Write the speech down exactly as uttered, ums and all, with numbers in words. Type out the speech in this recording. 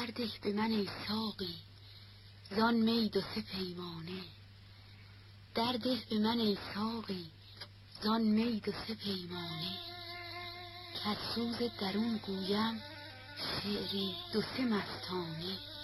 درده به من ای ساقی زان می دو سه پیمانه. درده به من ای ساقی زان می دو سه پیمانه. کز سوز درون گویم شعری دو سه مستانه.